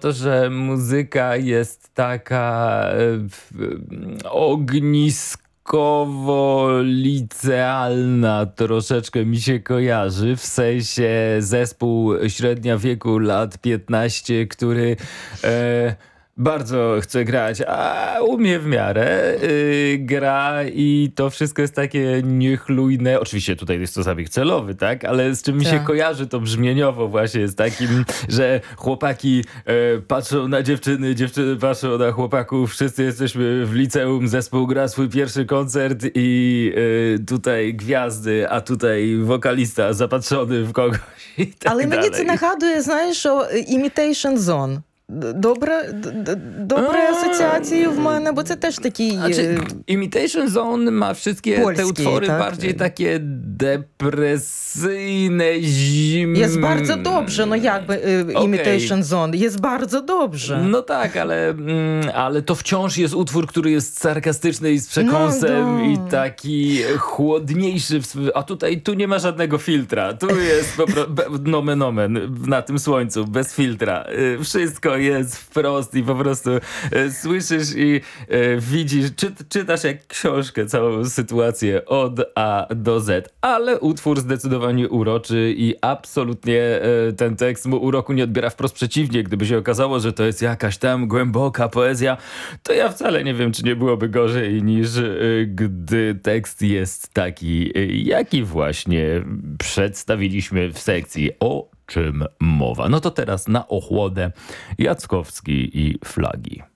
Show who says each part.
Speaker 1: to, że muzyka jest taka ogniskowo-licealna troszeczkę mi się kojarzy, w sensie zespół średnia wieku lat 15, który bardzo chce grać, a umie w miarę, gra i to wszystko jest takie niechlujne. Oczywiście tutaj jest to zabieg celowy, tak? Ale z czym mi się kojarzy to brzmieniowo właśnie jest takim, że chłopaki patrzą na dziewczyny, dziewczyny patrzą na chłopaków, wszyscy jesteśmy w liceum, zespół gra swój pierwszy koncert i tutaj gwiazdy, a tutaj wokalista zapatrzony w kogoś i tak
Speaker 2: Але мені
Speaker 1: dalej.
Speaker 2: це нагадує, знаєш, що Imitation Zone. Dobre asocjacje w мене, bo це теж такий...
Speaker 1: Znaczy, Imitation Zone ma wszystkie te
Speaker 2: Polskie,
Speaker 1: utwory
Speaker 2: tak?
Speaker 1: bardziej takie depresyjne, zimne.
Speaker 2: Jest bardzo dobrze, no jakby Imitation Zone. Jest bardzo dobrze.
Speaker 1: No tak, ale to wciąż jest utwór, który jest sarkastyczny i z przekąsem
Speaker 2: No,
Speaker 1: i taki chłodniejszy. A tu nie ma żadnego filtra. Tu jest po prostu nomen omen na tym słońcu, bez filtra. Wszystko jest wprost i po prostu słyszysz i widzisz, czytasz jak książkę całą sytuację od A do Z. Ale utwór zdecydowanie uroczy i absolutnie ten tekst mu uroku nie odbiera, wprost przeciwnie. Gdyby się okazało, że to jest jakaś tam głęboka poezja, to ja wcale nie wiem, czy nie byłoby gorzej niż gdy tekst jest taki, jaki właśnie przedstawiliśmy w sekcji O czym mowa. No to teraz na ochłodę Jackowski i Flagi.